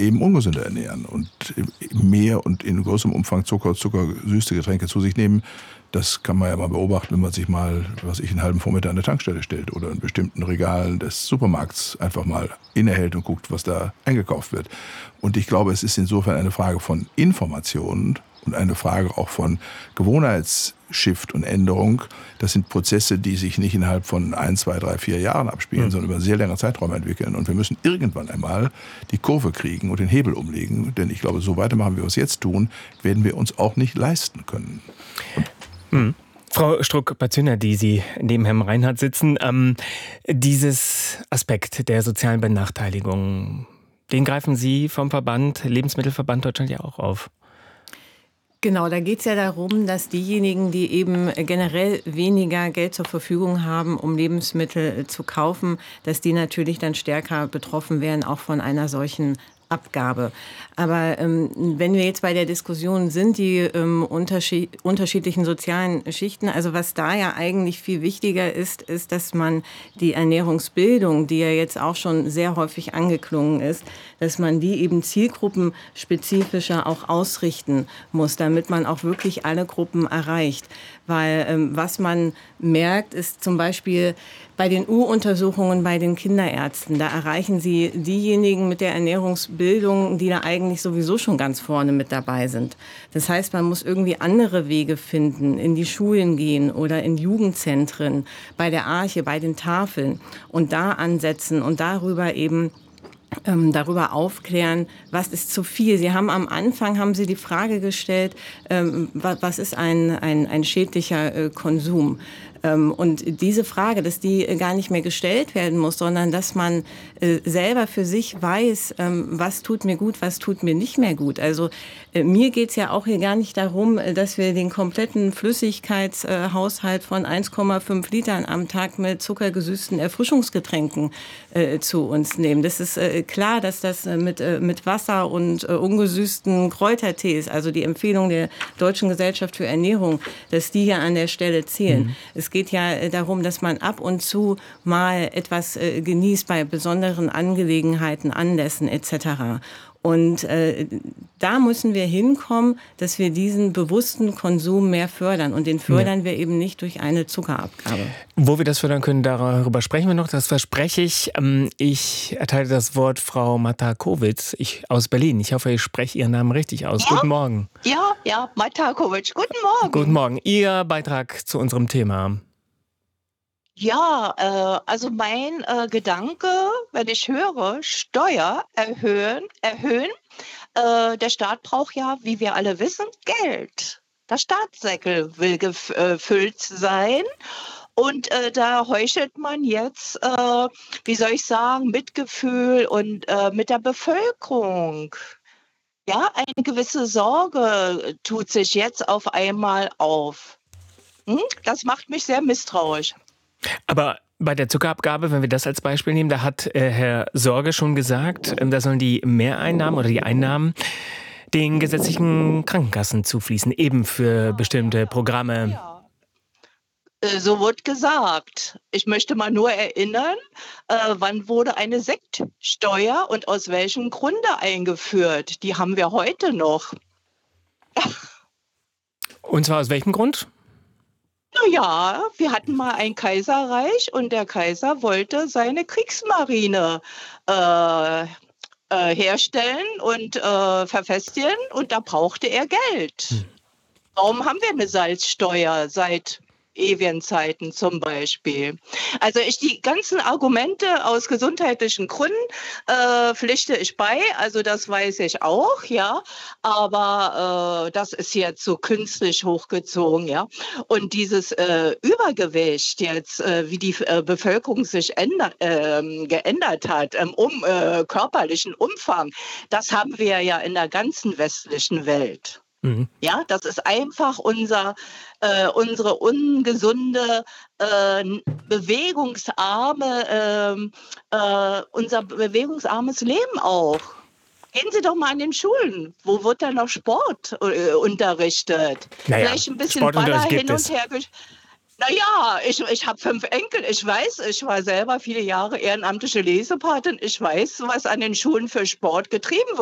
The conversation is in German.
eben ungesünder ernähren und mehr und in größerem Umfang zuckersüße Getränke zu sich nehmen. Das kann man ja mal beobachten, wenn man sich mal, einen halben Vormittag an der Tankstelle stellt oder in bestimmten Regalen des Supermarkts einfach mal innehält und guckt, was da eingekauft wird. Und ich glaube, es ist insofern eine Frage von Information und eine Frage auch von Gewohnheitsshift und Änderung. Das sind Prozesse, die sich nicht innerhalb von 1, 2, 3, 4 Jahren abspielen, sondern über sehr lange Zeiträume entwickeln. Und wir müssen irgendwann einmal die Kurve kriegen und den Hebel umlegen. Denn ich glaube, so weitermachen, wie wir es jetzt tun, werden wir uns auch nicht leisten können. Frau Struck-Bazüner, die Sie neben Herrn Reinhardt sitzen, dieses Aspekt der sozialen Benachteiligung, den greifen Sie vom Lebensmittelverband Deutschland ja auch auf. Genau, da geht es ja darum, dass diejenigen, die eben generell weniger Geld zur Verfügung haben, um Lebensmittel zu kaufen, dass die natürlich dann stärker betroffen werden, auch von einer solchen Abgabe. Aber wenn wir jetzt bei der Diskussion sind, die unterschiedlichen sozialen Schichten, also was da ja eigentlich viel wichtiger ist, dass man die Ernährungsbildung, die ja jetzt auch schon sehr häufig angeklungen ist, dass man die eben zielgruppenspezifischer auch ausrichten muss, damit man auch wirklich alle Gruppen erreicht. Weil was man merkt, ist zum Beispiel bei den U-Untersuchungen bei den Kinderärzten, da erreichen sie diejenigen mit der Ernährungsbildung, die da eigentlich sowieso schon ganz vorne mit dabei sind. Das heißt, man muss irgendwie andere Wege finden, in die Schulen gehen oder in Jugendzentren, bei der Arche, bei den Tafeln und da ansetzen und darüber eben darüber aufklären, was ist zu viel. Sie haben am Anfang die Frage gestellt, was ist ein schädlicher Konsum? Und diese Frage, dass die gar nicht mehr gestellt werden muss, sondern dass man selber für sich weiß, was tut mir gut, was tut mir nicht mehr gut. Also mir geht's ja auch hier gar nicht darum, dass wir den kompletten Flüssigkeitshaushalt von 1,5 Litern am Tag mit zuckergesüßten Erfrischungsgetränken zu uns nehmen. Das ist klar, dass das mit Wasser und ungesüßten Kräutertees, also die Empfehlung der Deutschen Gesellschaft für Ernährung, dass die hier an der Stelle zählen. Es geht ja darum, dass man ab und zu mal etwas genießt bei besonderen Angelegenheiten, Anlässen etc. Und da müssen wir hinkommen, dass wir diesen bewussten Konsum mehr fördern. Und den fördern wir eben nicht durch eine Zuckerabgabe. Wo wir das fördern können, darüber sprechen wir noch. Das verspreche ich. Ich erteile das Wort Frau Matakowitz aus Berlin. Ich hoffe, ich spreche Ihren Namen richtig aus. Ja, guten Morgen. Ja, Matakowitz. Guten Morgen. Guten Morgen. Ihr Beitrag zu unserem Thema. Ja, also mein Gedanke, wenn ich höre, Steuer erhöhen, der Staat braucht ja, wie wir alle wissen, Geld. Das Staatssäckel will gefüllt sein. Und da heuchelt man jetzt, wie soll ich sagen, Mitgefühl und mit der Bevölkerung. Ja, eine gewisse Sorge tut sich jetzt auf einmal auf. Das macht mich sehr misstrauisch. Aber bei der Zuckerabgabe, wenn wir das als Beispiel nehmen, da hat Herr Sorge schon gesagt, da sollen die Mehreinnahmen oder die Einnahmen den gesetzlichen Krankenkassen zufließen, eben für bestimmte Programme. Ja. So wird gesagt. Ich möchte mal nur erinnern, wann wurde eine Sektsteuer und aus welchem Grunde eingeführt? Die haben wir heute noch. Und zwar aus welchem Grund? Ja, wir hatten mal ein Kaiserreich und der Kaiser wollte seine Kriegsmarine herstellen und verfestigen und da brauchte er Geld. Warum haben wir eine Salzsteuer seit ewigen Zeiten zum Beispiel? Also die ganzen Argumente aus gesundheitlichen Gründen pflichte ich bei, also das weiß ich auch, ja, aber das ist jetzt so künstlich hochgezogen, ja. Und dieses Übergewicht jetzt, wie die Bevölkerung sich geändert hat im körperlichen Umfang, das haben wir ja in der ganzen westlichen Welt. Ja, das ist einfach unsere ungesunde, unser bewegungsarmes Leben auch. Gehen Sie doch mal an den Schulen. Wo wird da noch Sport unterrichtet? Naja, Vielleicht ein bisschen Sportunterricht Baller gibt hin es. und her. Naja, ich habe 5 Enkel. Ich weiß, ich war selber viele Jahre ehrenamtliche Lesepatin. Ich weiß, was an den Schulen für Sport getrieben wird.